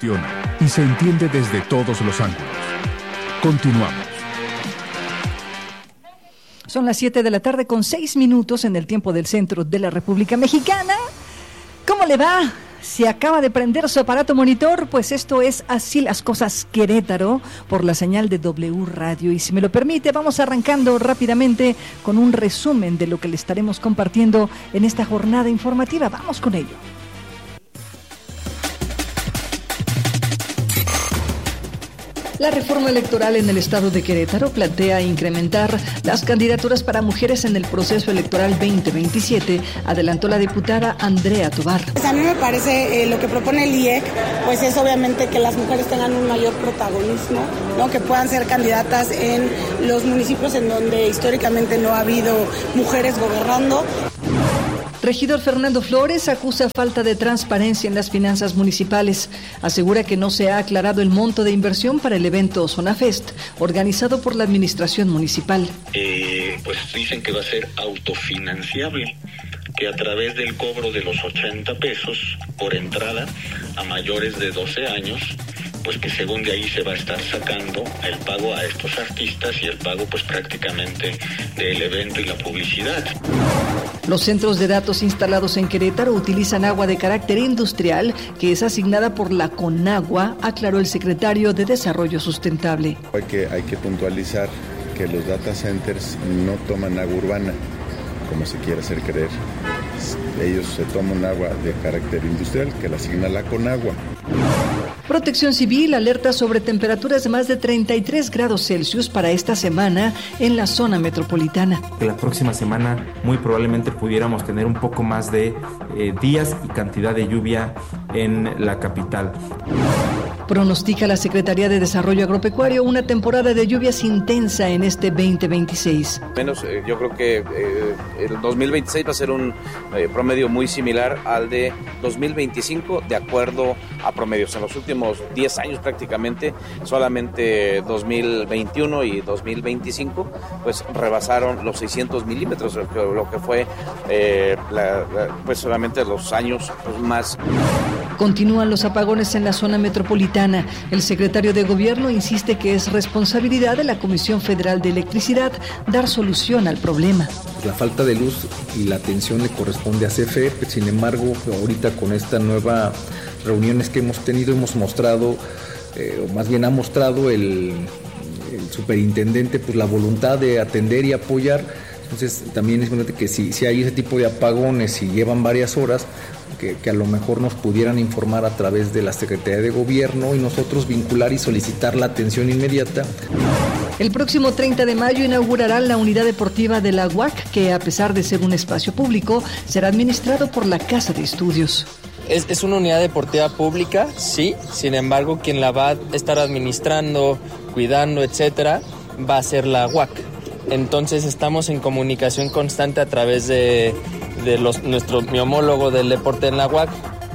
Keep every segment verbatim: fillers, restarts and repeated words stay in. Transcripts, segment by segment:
gestiona y se entiende desde todos los ángulos. Continuamos. Son las siete de la tarde con seis minutos en el tiempo del centro de la República Mexicana. ¿Cómo le va? Si acaba de prender su aparato monitor, pues esto es Así las Cosas Querétaro por la señal de W Radio. Y si me lo permite, vamos arrancando rápidamente con un resumen de lo que le estaremos compartiendo en esta jornada informativa. Vamos con ello. La reforma electoral en el estado de Querétaro plantea incrementar las candidaturas para mujeres en el proceso electoral veinte veintisiete, adelantó la diputada Andrea Tobar. Pues a mí me parece eh, lo que propone el I E C, pues es obviamente que las mujeres tengan un mayor protagonismo, ¿no? Que puedan ser candidatas en los municipios en donde históricamente no ha habido mujeres gobernando. Regidor Fernando Flores acusa falta de transparencia en las finanzas municipales. Asegura que no se ha aclarado el monto de inversión para el evento Zona Fest, organizado por la administración municipal. Eh, pues dicen que va a ser autofinanciable, que a través del cobro de los ochenta pesos por entrada a mayores de doce años, pues que según de ahí se va a estar sacando el pago a estos artistas y el pago pues prácticamente del evento y la publicidad. Los centros de datos instalados en Querétaro utilizan agua de carácter industrial que es asignada por la Conagua, aclaró el secretario de Desarrollo Sustentable. Hay que, hay que puntualizar que los data centers no toman agua urbana, como se quiere hacer creer. Ellos se toman agua de carácter industrial que la asigna la Conagua. Protección Civil alerta sobre temperaturas de más de treinta y tres grados Celsius para esta semana en la zona metropolitana. Que la próxima semana muy probablemente pudiéramos tener un poco más de eh, días y cantidad de lluvia en la capital. Pronostica la Secretaría de Desarrollo Agropecuario una temporada de lluvias intensa en este veinte veintiséis. Menos, eh, yo creo que eh, el dos mil veintiséis va a ser un eh, promedio muy similar al de dos mil veinticinco, de acuerdo a promedios. En los últimos diez años prácticamente, solamente dos mil veintiuno y dos mil veinticinco, pues rebasaron los seiscientos milímetros, lo que, lo que fue eh, la, la, pues solamente los años pues, más. Continúan los apagones en la zona metropolitana. El secretario de Gobierno insiste que es responsabilidad de la Comisión Federal de Electricidad dar solución al problema. La falta de luz y la atención le corresponde a C F E, sin embargo, ahorita con esta nueva reuniones que hemos tenido, hemos mostrado, eh, o más bien ha mostrado el, el superintendente, pues la voluntad de atender y apoyar. Entonces también es importante que si, si hay ese tipo de apagones y llevan varias horas, que, que a lo mejor nos pudieran informar a través de la Secretaría de Gobierno y nosotros vincular y solicitar la atención inmediata. El próximo treinta de mayo inaugurarán la unidad deportiva de la U A C, que a pesar de ser un espacio público, será administrado por la Casa de Estudios. Es, es una unidad deportiva pública, sí, sin embargo, quien la va a estar administrando, cuidando, etcétera, va a ser la U A C. Entonces estamos en comunicación constante a través de, de los, nuestro mi homólogo del deporte en la U A C.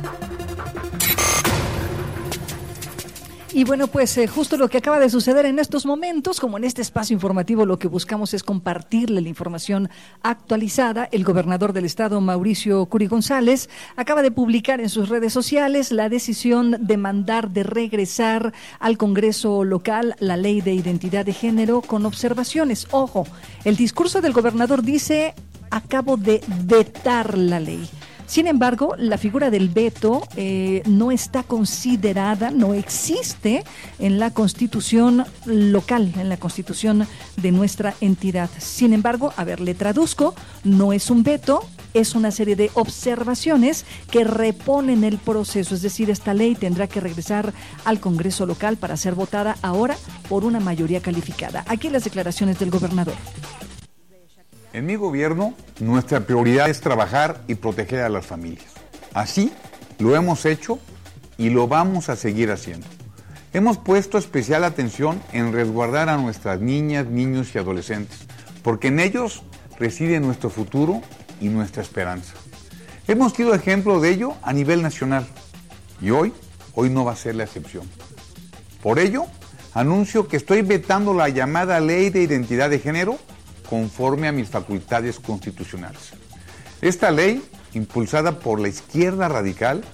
Y bueno, pues eh, justo lo que acaba de suceder en estos momentos, como en este espacio informativo, lo que buscamos es compartirle la información actualizada. El gobernador del estado, Mauricio Curi González, acaba de publicar en sus redes sociales la decisión de mandar de regresar al Congreso local la ley de identidad de género con observaciones. Ojo, el discurso del gobernador dice: acabo de vetar la ley. Sin embargo, la figura del veto eh, no está considerada, no existe en la Constitución local, en la Constitución de nuestra entidad. Sin embargo, a ver, le traduzco, no es un veto, es una serie de observaciones que reponen el proceso. Es decir, esta ley tendrá que regresar al Congreso local para ser votada ahora por una mayoría calificada. Aquí las declaraciones del gobernador. En mi gobierno, nuestra prioridad es trabajar y proteger a las familias. Así lo hemos hecho y lo vamos a seguir haciendo. Hemos puesto especial atención en resguardar a nuestras niñas, niños y adolescentes, porque en ellos reside nuestro futuro y nuestra esperanza. Hemos sido ejemplo de ello a nivel nacional y hoy, hoy no va a ser la excepción. Por ello, anuncio que estoy vetando la llamada Ley de Identidad de Género conforme a mis facultades constitucionales. Esta ley, impulsada por la izquierda radical,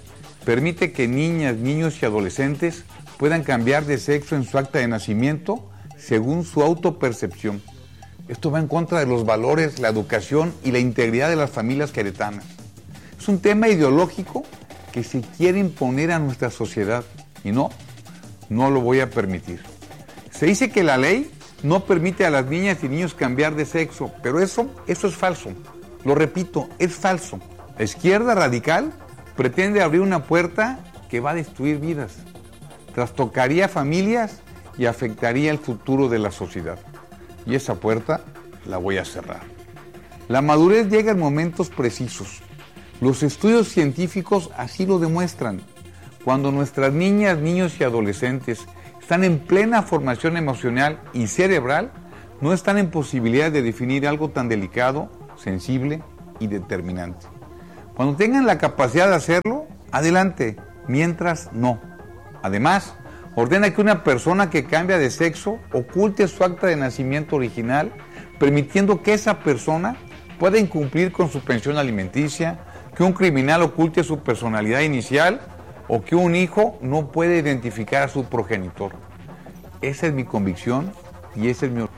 permite que niñas, niños y adolescentes puedan cambiar de sexo en su acta de nacimiento según su autopercepción. Esto va en contra de los valores, la educación y la integridad de las familias queretanas. Es un tema ideológico que se quiere imponer a nuestra sociedad y no, no lo voy a permitir. Se dice que la ley no permite a las niñas y niños cambiar de sexo, pero eso, eso es falso. Lo repito, es falso. La izquierda radical pretende abrir una puerta que va a destruir vidas, trastocaría familias y afectaría el futuro de la sociedad. Y esa puerta la voy a cerrar. La madurez llega en momentos precisos. Los estudios científicos así lo demuestran. Cuando nuestras niñas, niños y adolescentes están en plena formación emocional y cerebral, no están en posibilidad de definir algo tan delicado, sensible y determinante. Cuando tengan la capacidad de hacerlo, adelante, mientras no. Además, ordena que una persona que cambia de sexo oculte su acta de nacimiento original, permitiendo que esa persona pueda incumplir con su pensión alimenticia, que un criminal oculte su personalidad inicial o que un hijo no puede identificar a su progenitor. Esa es mi convicción y ese es mi...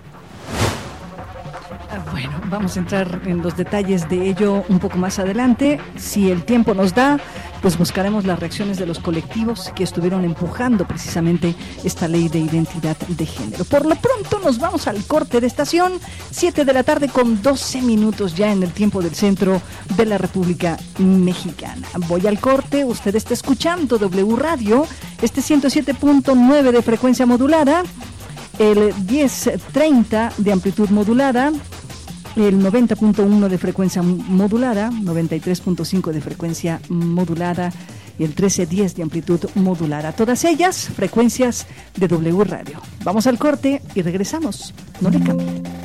Bueno, vamos a entrar en los detalles de ello un poco más adelante. Si el tiempo nos da, pues buscaremos las reacciones de los colectivos que estuvieron empujando precisamente esta ley de identidad de género. Por lo pronto nos vamos al corte de estación, siete de la tarde con doce minutos ya en el tiempo del centro de la República Mexicana. Voy al corte, usted está escuchando W Radio, este ciento siete punto nueve de frecuencia modulada, el diez treinta de amplitud modulada, el noventa punto uno de frecuencia modulada, noventa y tres punto cinco de frecuencia modulada y el trece diez de amplitud modulada. Todas ellas frecuencias de W Radio. Vamos al corte y regresamos. No le cambien.